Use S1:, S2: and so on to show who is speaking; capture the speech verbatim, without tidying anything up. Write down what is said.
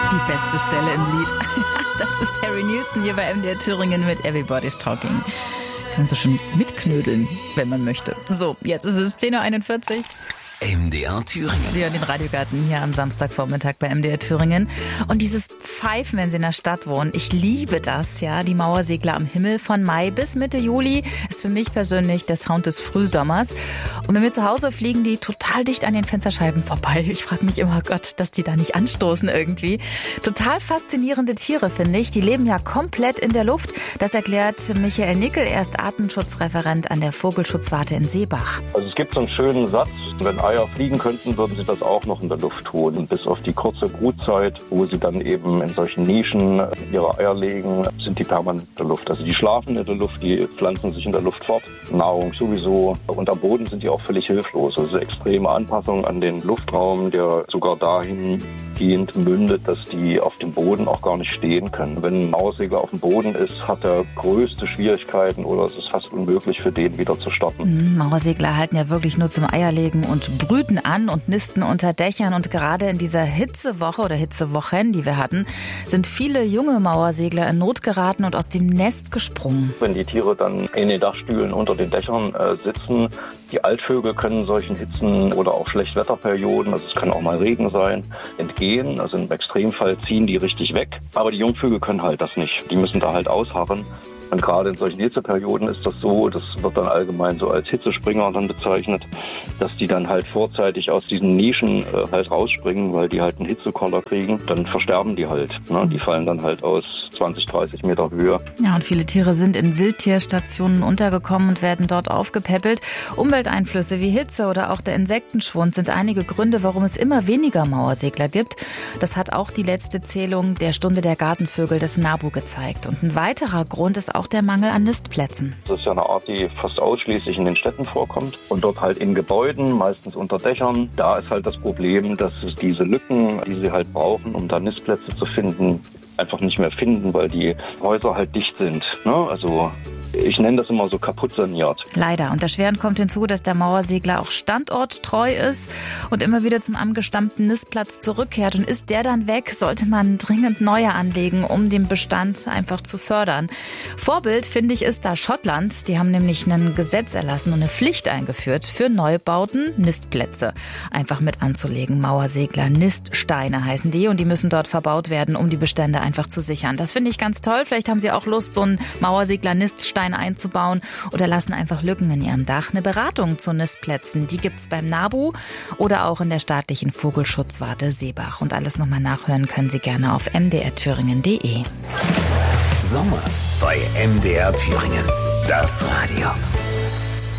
S1: Die beste Stelle im Lied. Das ist Harry Nilsson hier bei M D R Thüringen mit Everybody's Talking. Kann so schon mitknödeln, wenn man möchte. So, jetzt ist es zehn Uhr einundvierzig.
S2: M D R Thüringen.
S1: Sie hören den Radiogarten hier am Samstagvormittag bei M D R Thüringen. Und dieses Pfeifen, wenn Sie in der Stadt wohnen, ich liebe das, ja. Die Mauersegler am Himmel von Mai bis Mitte Juli ist für mich persönlich der Sound des Frühsommers. Und wenn wir zu Hause fliegen, die total dicht an den Fensterscheiben vorbei. Ich frage mich immer, Gott, dass die da nicht anstoßen irgendwie. Total faszinierende Tiere, finde ich. Die leben ja komplett in der Luft. Das erklärt Michael Nickel, er ist Artenschutzreferent an der Vogelschutzwarte in Seebach.
S3: Also es gibt so einen schönen Satz, wenn Eier fliegen könnten, würden sie das auch noch in der Luft tun. Und bis auf die kurze Brutzeit, wo sie dann eben in solchen Nischen ihre Eier legen, sind die permanent in der Luft. Also die schlafen in der Luft, die pflanzen sich in der Luft fort. Nahrung sowieso. Und am Boden sind die auch völlig hilflos. Also extreme Anpassung an den Luftraum, der sogar dahingehend mündet, dass die auf dem Boden auch gar nicht stehen können. Wenn ein Mauersegler auf dem Boden ist, hat er größte Schwierigkeiten oder es ist fast unmöglich für den wieder zu starten.
S1: Mhm, Mauersegler halten ja wirklich nur zum Eierlegen und brüten an und nisten unter Dächern. Und gerade in dieser Hitzewoche oder Hitzewochen, die wir hatten, sind viele junge Mauersegler in Not geraten und aus dem Nest gesprungen.
S3: Wenn die Tiere dann in den Dachstühlen unter den Dächern äh, sitzen, die Altvögel können solchen Hitzen oder auch Schlechtwetterperioden, also es kann auch mal Regen sein, entgehen. Also im Extremfall ziehen die richtig weg. Aber die Jungvögel können halt das nicht. Die müssen da halt ausharren. Und gerade in solchen Hitzeperioden ist das so, das wird dann allgemein so als Hitzespringer dann bezeichnet, dass die dann halt vorzeitig aus diesen Nischen äh, halt rausspringen, weil die halt einen Hitzekoller kriegen. Dann versterben die halt. Ne? Die fallen dann halt aus zwanzig, dreißig Meter Höhe.
S1: Ja, und viele Tiere sind in Wildtierstationen untergekommen und werden dort aufgepäppelt. Umwelteinflüsse wie Hitze oder auch der Insektenschwund sind einige Gründe, warum es immer weniger Mauersegler gibt. Das hat auch die letzte Zählung der Stunde der Gartenvögel des NABU gezeigt. Und ein weiterer Grund ist auch der Mangel an Nistplätzen.
S3: Das ist ja eine Art, die fast ausschließlich in den Städten vorkommt und dort halt in Gebäuden, meistens unter Dächern. Da ist halt das Problem, dass es diese Lücken, die sie halt brauchen, um da Nistplätze zu finden, einfach nicht mehr finden, weil die Häuser halt dicht sind. Ne? Also ich nenne das immer so kaputt saniert.
S1: Leider. Und erschwerend kommt hinzu, dass der Mauersegler auch standorttreu ist und immer wieder zum angestammten Nistplatz zurückkehrt. Und ist der dann weg, sollte man dringend neue anlegen, um den Bestand einfach zu fördern. Vorbild, finde ich, ist da Schottland. Die haben nämlich ein Gesetz erlassen und eine Pflicht eingeführt, für Neubauten Nistplätze einfach mit anzulegen. Mauersegler, Niststeine heißen die und die müssen dort verbaut werden, um die Bestände einfach zu sichern. Das finde ich ganz toll. Vielleicht haben Sie auch Lust, so einen Mauersegler-Niststein einzubauen oder lassen einfach Lücken in Ihrem Dach. Eine Beratung zu Nistplätzen, die gibt's beim NABU oder auch in der staatlichen Vogelschutzwarte Seebach. Und alles nochmal nachhören können Sie gerne auf m d r thüringen punkt d e.
S2: Sommer bei M D R Thüringen. Das Radio.